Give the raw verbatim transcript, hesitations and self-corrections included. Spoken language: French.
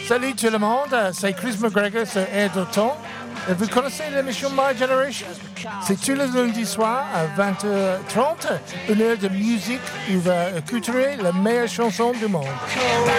Salut tout le monde, c'est Chris McGregor sur Air d'Automne. Vous connaissez l'émission My Generation? C'est tous les lundis soirs à vingt heures trente, une heure de musique où va écouter les meilleures chansons du monde.